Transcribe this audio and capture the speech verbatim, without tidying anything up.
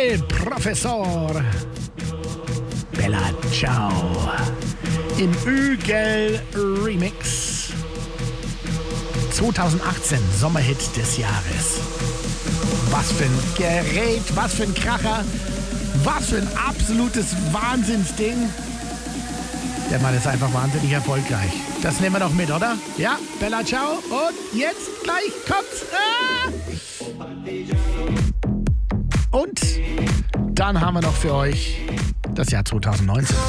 El Professor. Bella Ciao. Im Ögel Remix. zweitausendachtzehn, Sommerhit des Jahres. Was für ein Gerät, was für ein Kracher, was für ein absolutes Wahnsinnsding. Der Mann ist einfach wahnsinnig erfolgreich. Das nehmen wir doch mit, oder? Ja, Bella Ciao. Und jetzt gleich kommt's. Ah! Und dann haben wir noch für euch das Jahr zweitausendneunzehn.